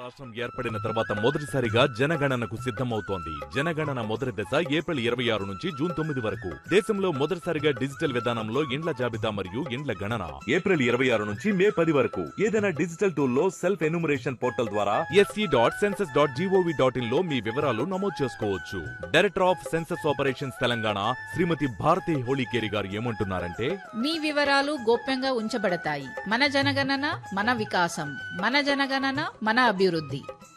రాష్ట్రం ఏర్పడిన తర్వాత మొదటిసారిగా జనగణనకు సిద్ధమవుతోంది. జనగణన మొదటి దశ ఏప్రిల్ 26 నుంచి జూన్ 9 వరకు. దేశంలో మొదటిసారిగా డిజిటల్ విధానంలో ఇండ్ల జాబితా మరియు ఇండ్ల గణన ఏప్రిల్ 26 నుంచి మే 10 వరకు. ఏదైనా డిజిటల్ టూల్ లో సెల్ఫ్ ఎన్యూమరేషన్ పోర్టల్ ద్వారా sc.census.gov.in లో మీ వివరాలు నమోదు చేసుకోవచ్చు. Director of census operations Telangana శ్రీమతి భారతి హోళీకేరి గారు ఏమంటున్నారంటే, మీ వివరాలు గోప్యంగా ఉంచబడతాయి. మన జనగణన మన వికాసం, మన జనగణన మన అభివృద్ధి.